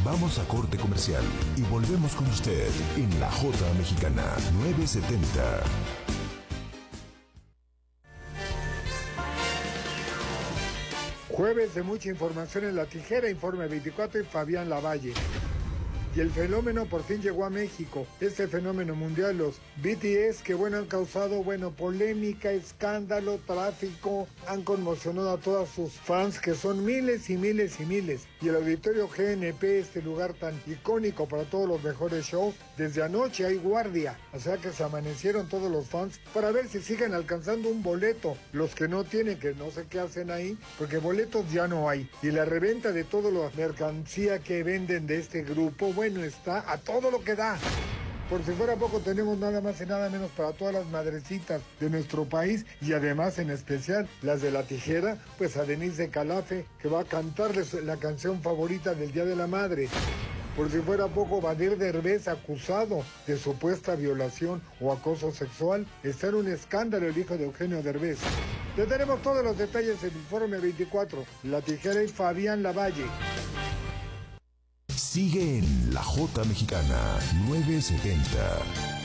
Vamos a corte comercial y volvemos con usted en La Jota Mexicana 970. Jueves de mucha información en La Tijera, Informe 24 y Fabián Lavalle. Y el fenómeno por fin llegó a México. Este fenómeno mundial, los BTS, que han causado, polémica, escándalo, tráfico, han conmocionado a todos sus fans, que son miles y miles y miles. Y el Auditorio GNP, este lugar tan icónico para todos los mejores shows, desde anoche hay guardia. O sea que se amanecieron todos los fans para ver si siguen alcanzando un boleto. Los que no tienen, que no sé qué hacen ahí, porque boletos ya no hay. Y la reventa de toda la mercancía que venden de este grupo, está a todo lo que da. Por si fuera poco, tenemos nada más y nada menos para todas las madrecitas de nuestro país, y además en especial las de La Tijera, pues a Denise de Calafe, que va a cantarles la canción favorita del Día de la Madre. Por si fuera poco, Badir Derbez, acusado de supuesta violación o acoso sexual. Está en un escándalo el hijo de Eugenio Derbez. Le daremos todos los detalles en Informe 24, La Tijera y Fabián Lavalle. Sigue en La Jota Mexicana 970.